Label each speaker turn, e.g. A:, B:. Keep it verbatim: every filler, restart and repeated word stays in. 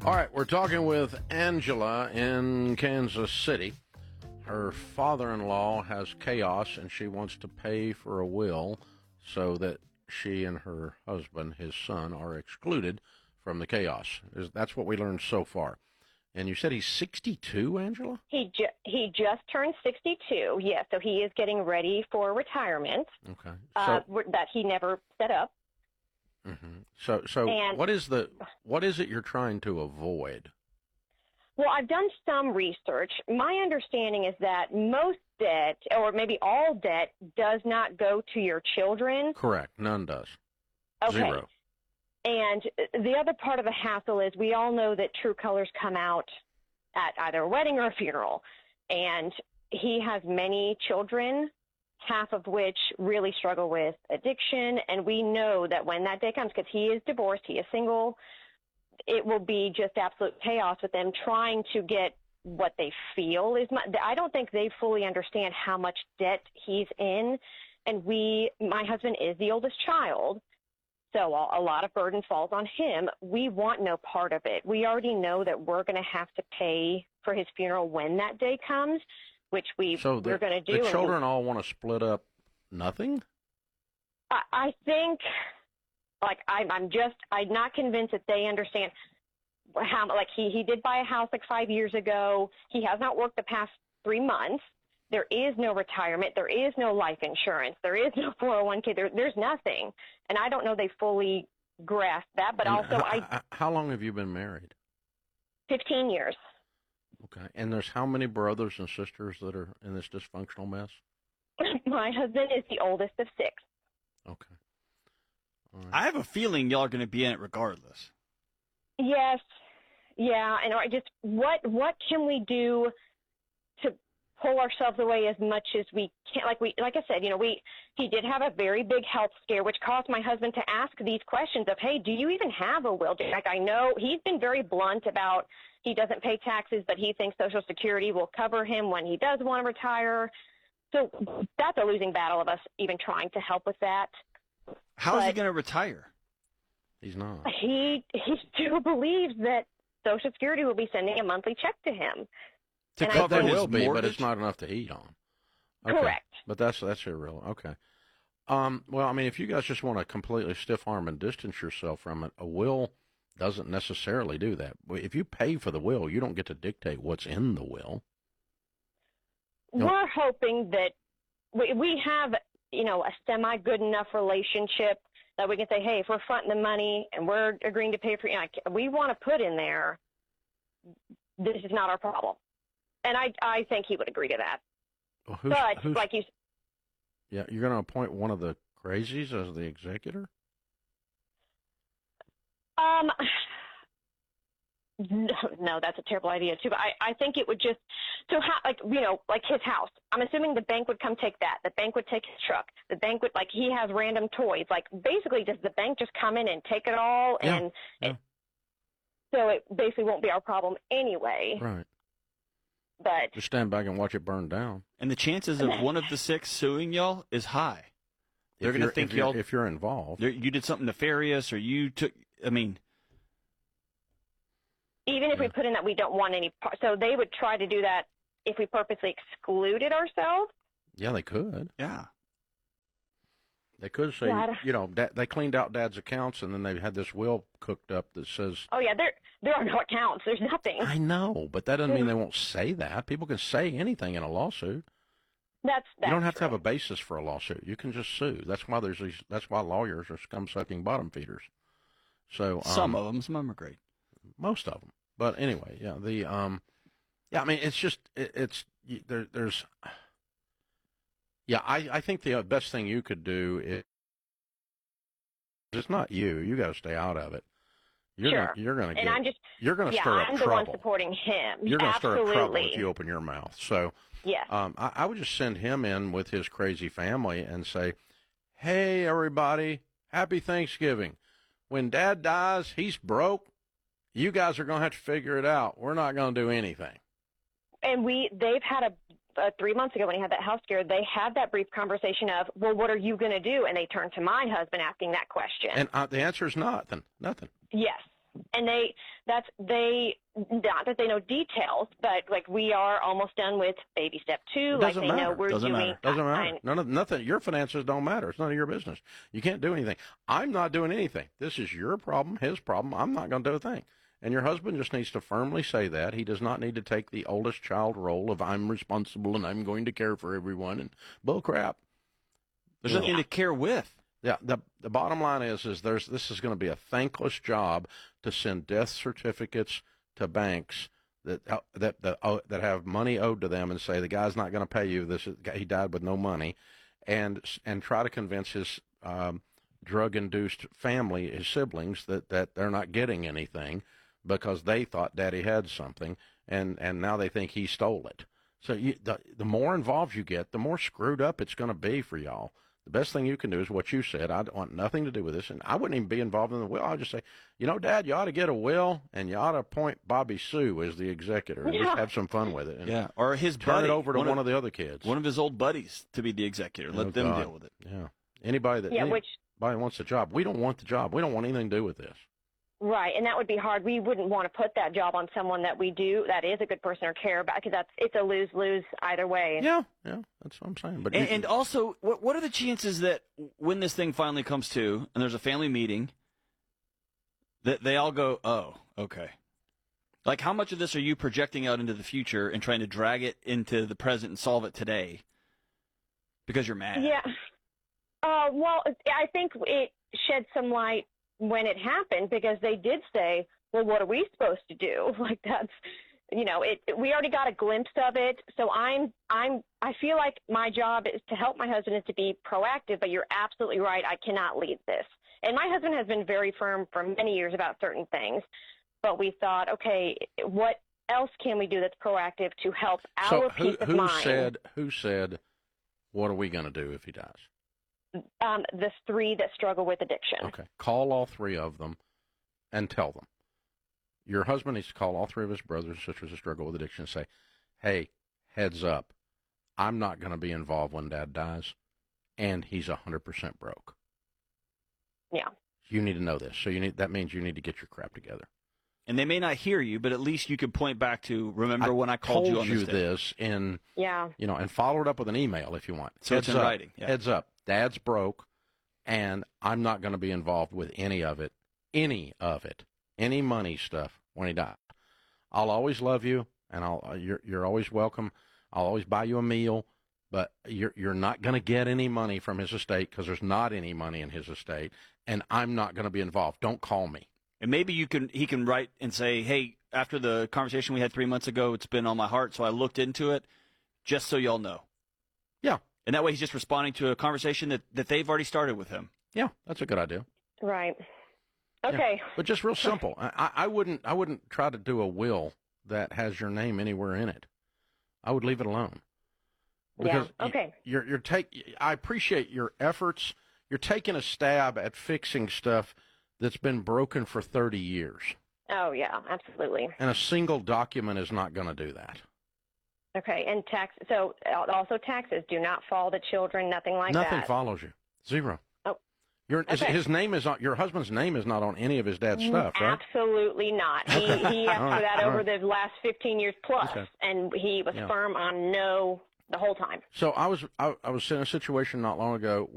A: All right, we're talking with Angela in Kansas City. Her father-in-law has chaos, and she wants to pay for a will so that she and her husband, his son, are excluded from the chaos. That's what we learned so far. And you said he's sixty-two, Angela?
B: He ju- he just turned sixty-two, yes, so he is getting ready for retirement.
A: Okay.
B: Uh,
A: So,
B: that he never set up.
A: mhm. so, so
B: And-
A: what is the what is it you're trying to avoid?
B: Well, I've done some research. My understanding is that most debt, or maybe all debt, does not go to your children.
A: Correct. None does.
B: Okay.
A: Zero.
B: And the other part of the hassle is we all know that true colors come out at either a wedding or a funeral. And he has many children, half of which really struggle with addiction. And we know that when that day comes, because he is divorced, he is single, it will be just absolute chaos with them trying to get what they feel is my, I don't think they fully understand how much debt he's in. And we, my husband is the oldest child, so a lot of burden falls on him. We want no part of it. We already know that we're going to have to pay for his funeral when that day comes, which we,
A: So
B: we're
A: the,
B: going to do.
A: the children all want to split up nothing?
B: I, I think, like, I, I'm just, I'm not convinced that they understand how, like, he, he did buy a house like five years ago. He has not worked the past three months. There is no retirement. There is no life insurance. There is no four oh one k. There, there's nothing. And I don't know they fully grasp that, but
A: And
B: also
A: h-
B: I,
A: h- how long have you been married?
B: fifteen years.
A: Okay. And there's how many brothers and sisters that are in this dysfunctional mess?
B: My husband is the oldest of six.
A: Okay. All right.
C: I have a feeling y'all are going to be in it regardless.
B: Yes. Yeah. And I just, what, what can we do to pull ourselves away as much as we can? Like we, like I said, you know, we, he did have a very big health scare, which caused my husband to ask these questions of, hey, do you even have a will? Like, I know he's been very blunt about he doesn't pay taxes, but he thinks Social Security will cover him when he does want to retire. So that's a losing battle of us even trying to help with that.
C: How is he
B: But-
C: going to retire?
A: He's not.
B: He, he still believes that Social Security will be sending a monthly check to him.
C: To
B: And I-
C: cover
A: They
C: his
A: will be,
C: mortgage?
A: but it's not enough to eat on. Okay.
B: Correct.
A: But that's that's irrelevant. Okay. Um, well, I mean, if you guys just want to completely stiff arm and distance yourself from it, a will doesn't necessarily do that. If you pay for the will, you don't get to dictate what's in the will. No.
B: We're hoping that we, we have, you know, a semi good enough relationship that we can say, hey, if we're fronting the money and we're agreeing to pay for, you know, we want to put in there, this is not our problem. And I, I think he would agree to that.
A: Well, who's,
B: But
A: who's,
B: like you,
A: yeah, you're going to appoint one of the crazies as the executor?
B: um, no, no, that's a terrible idea too. But I, I think it would just, so how, like, you know, like his house, I'm assuming the bank would come take that. The bank would take his truck. The bank would, like, he has random toys. Like, basically, does the bank just come in and take it all?
A: Yeah,
B: And
A: yeah.
B: It, so it basically won't be our problem anyway.
A: Right.
B: But
A: Just stand back and watch it burn down.
C: And the chances of one of the six suing y'all is high. They're
A: If
C: going to
A: you're-
C: think
A: if you're,
C: y'all
A: if you're involved.
C: they're- you did something nefarious, or you took. I mean,
B: even if we
A: Yeah.
B: put in that we don't want any part, so they would try to do that if we purposely excluded ourselves.
A: Yeah, they could.
C: yeah.
A: They could say,
B: Yeah, I don't-
A: you know, da- they cleaned out Dad's accounts, and then they had this will cooked up that says,
B: Oh yeah, there there are no accounts. There's nothing.
A: I know, but that doesn't mean they won't say that. People can say anything in a lawsuit.
B: That's, that's
A: You don't have to
B: true.
A: have a basis for a lawsuit. You can just sue. That's why there's these. That's why lawyers are scum-sucking bottom feeders. So um,
C: Some of them, some of them are great.
A: most of them. But anyway, yeah, the um, yeah, I mean, it's just it, it's y- there. There's, yeah, I I think the best thing you could do is it's not you. You got to stay out of it. You're
B: Sure.
A: gonna, you're gonna
B: And
A: get.
B: I'm just,
A: you're gonna
B: yeah,
A: stir up
B: I'm the one
A: trouble.
B: supporting him.
A: You're gonna stir
B: Absolutely.
A: up trouble if you open your mouth. So.
B: Yes.
A: Um, I, I would just send him in with his crazy family and say, hey, everybody, happy Thanksgiving. When Dad dies, he's broke. You guys are going to have to figure it out. We're not going to do anything.
B: And we, they've had a, uh, three months ago when he had that health scare, they had that brief conversation of, well, what are you going to do? And they turned to my husband asking that question.
A: And uh, the answer is nothing. Nothing.
B: Yes. And they, that's, they, not that they know details, but like we are almost done with baby step two.
A: It
B: Like
A: doesn't
B: they
A: matter.
B: know we're
C: Doesn't
B: doing.
C: matter.
A: Doesn't
B: I-
A: matter. None of nothing. Your finances don't matter. It's none of your business. You can't do anything. I'm not doing anything. This is your problem, his problem. I'm not going to do a thing. And your husband just needs to firmly say that. He does not need to take the oldest child role of I'm responsible and I'm going to care for everyone and bull crap.
C: There's
A: Yeah.
C: nothing to care with.
A: Yeah, the the bottom line is is there's this is going to be a thankless job to send death certificates to banks that uh, that that, uh, that have money owed to them and say the guy's not going to pay you. This is, he died with no money, and and try to convince his um, drug-induced family, his siblings, that that they're not getting anything because they thought Daddy had something, and and now they think he stole it. So you, the the more involved you get, the more screwed up it's going to be for y'all. The best thing you can do is what you said. I don't want nothing to do with this, and I wouldn't even be involved in the will. I'd just say, you know, Dad, you ought to get a will, and you ought to appoint Bobby Sue as the executor, and
B: Yeah.
A: just have some fun with it. And
C: Yeah, or his
A: turn
C: buddy,
A: it over to one, of, the other kids.
C: one of his old buddies to be the executor. Let
A: Oh,
C: them
A: God.
C: deal with it.
A: Yeah, anybody that
B: Yeah,
A: anybody
B: which,
A: wants the job. We don't want the job. We don't want anything to do with this.
B: right, and that would be hard. We wouldn't want to put that job on someone that we do, that is a good person or care about, because that's, it's a lose-lose either way.
A: Yeah, yeah, that's what I'm saying. But
C: And,
A: you-
C: and also, what what are the chances that when this thing finally comes to, and there's a family meeting, that they all go, oh, okay. Like, how much of this are you projecting out into the future and trying to drag it into the present and solve it today because you're mad?
B: Yeah. Uh, well, I think it shed some light when it happened because they did say, well, what are we supposed to do? Like that's, you know, it, we already got a glimpse of it. So I'm, I'm, I feel like my job is to help my husband is to be proactive, but you're absolutely right. I cannot lead this. And my husband has been very firm for many years about certain things, but we thought, okay, what else can we do that's proactive to help
A: so
B: our
A: who,
B: peace of
A: who
B: mind?
A: said who said, what are we going to do if he dies?
B: Um, the three that struggle with addiction.
A: Okay, call all three of them and tell them. Your husband needs to call all three of his brothers and sisters who struggle with addiction and say, hey, heads up, I'm not going to be involved when Dad dies, and he's one hundred percent broke.
B: Yeah.
A: You need to know this. So you need that means you need to get your crap together.
C: And they may not hear you, but at least you could point back to, remember when I called
A: told
C: you on this day?
A: this in,
B: Yeah.
A: you know, and follow it up with an email if you want.
C: So it's
A: Heads
C: in
A: up,
C: writing, yeah.
A: Heads up. Dad's broke, and I'm not going to be involved with any of it, any of it, any money stuff when he dies. I'll always love you, and I'll you're you're always welcome. I'll always buy you a meal, but you're you're not going to get any money from his estate because there's not any money in his estate, and I'm not going to be involved. Don't call me.
C: And maybe you can he can write and say, hey, after the conversation we had three months ago, it's been on my heart, so I looked into it, just so y'all know.
A: Yeah.
C: And that way he's just responding to a conversation that, that they've already started with him.
A: Yeah, that's a good idea.
B: Right. Okay.
A: Yeah, but just real simple. I, I wouldn't I wouldn't try to do a will that has your name anywhere in it. I would leave it alone. Because
B: Yeah. Okay.
A: y- you're you're take I appreciate your efforts. You're taking a stab at fixing stuff that's been broken for thirty years.
B: Oh, yeah, absolutely.
A: And a single document is not going to do that.
B: Okay. And tax, so uh, also taxes do not fall to children, nothing like
A: Nothing
B: that.
A: follows you. Zero.
B: Oh.
A: Your
B: Okay.
A: his name is on your husband's name is not on any of his dad's stuff, right?
B: Absolutely not. He, he asked
A: All
B: for
A: right,
B: that
A: all
B: over
A: right.
B: the last fifteen years plus,
A: Okay.
B: and he was
A: Yeah.
B: firm on no the whole time.
A: So I was I, I was in a situation not long ago